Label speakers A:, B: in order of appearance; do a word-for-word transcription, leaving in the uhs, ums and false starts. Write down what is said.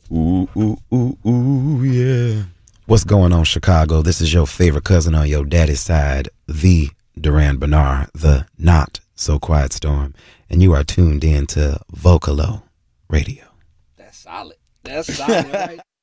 A: Ooh, ooh, ooh, ooh, yeah. What's going on, Chicago? This is your favorite cousin on your daddy's side, the Duran Bernard, the not so quiet storm, and you are tuned in to Vocalo Radio.
B: That's solid. That's solid, right?